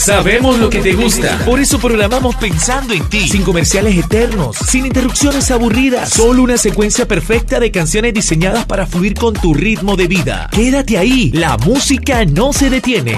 Sabemos lo que te gusta. Por eso programamos pensando en ti. Sin comerciales eternos, sin interrupciones aburridas. Solo una secuencia perfecta de canciones diseñadas para fluir con tu ritmo de vida. Quédate ahí, la música no se detiene.